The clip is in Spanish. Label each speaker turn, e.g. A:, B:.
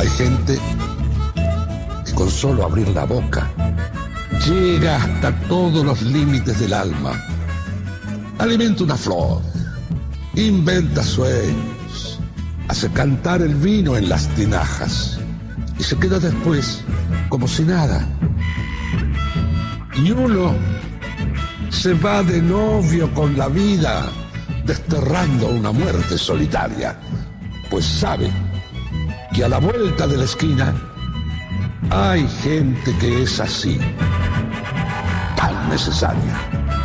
A: Hay gente que con solo abrir la boca llega hasta todos los límites del alma. Alimenta una flor, inventa sueños, hace cantar el vino en las tinajas y se queda después como si nada. Y uno se va de novio con la vida, desterrando una muerte solitaria, pues sabe que a la vuelta de la esquina hay gente que es así, tan necesaria.